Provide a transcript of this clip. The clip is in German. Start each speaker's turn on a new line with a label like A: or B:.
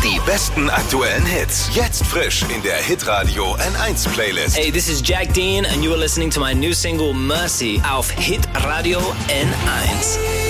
A: Die besten aktuellen Hits. Jetzt frisch in der Hitradio N1 Playlist.
B: Hey, this is Jack Dean and you are listening to my new single Mercy auf Hitradio N1.